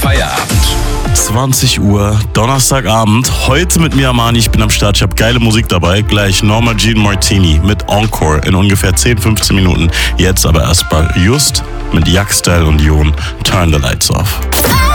Feierabend. 20 Uhr, Donnerstagabend. Heute mit mir Armani, ich bin am Start, ich habe geile Musik dabei. Gleich Norma Jean Martini mit Encore in ungefähr 10-15 Minuten. Jetzt aber erstmal Just mit Jack Style und Jon, Turn the Lights Off.